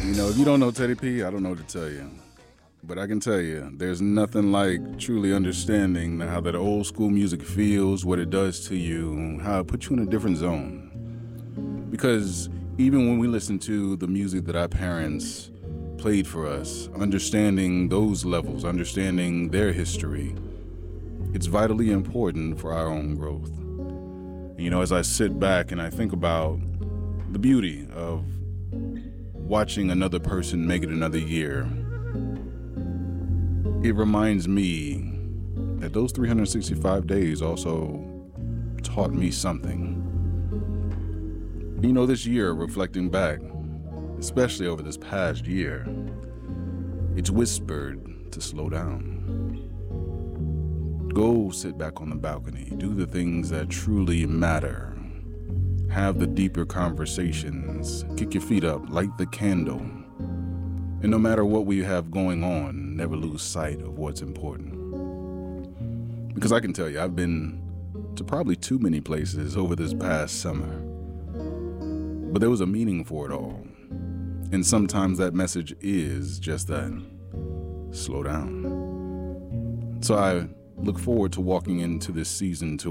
If you don't know Teddy P, I don't know what to tell you. But I can tell you, there's nothing like truly understanding how that old school music feels, what it does to you, how it puts you in a different zone. Because even when we listen to the music that our parents played for us, understanding those levels, understanding their history, it's vitally important for our own growth. As I sit back and I think about the beauty of watching another person make it another year, it reminds me that those 365 days also taught me something. This year, reflecting back, especially over this past year, it's whispered to slow down. Go sit back on the balcony, do the things that truly matter. Have the deeper conversations, kick your feet up, light the candle. And no matter what we have going on, never lose sight of what's important. Because I can tell you, I've been to probably too many places over this past summer. But there was a meaning for it all. And sometimes that message is just that, slow down. So I look forward to walking into this season to